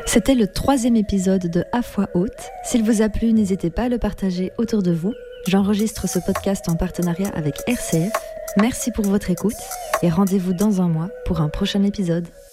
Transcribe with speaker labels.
Speaker 1: C'était le 3e épisode de À Voix haute. S'il vous a plu, n'hésitez pas à le partager autour de vous. J'enregistre ce podcast en partenariat avec RCF. Merci pour votre écoute et rendez-vous dans un mois pour un prochain épisode.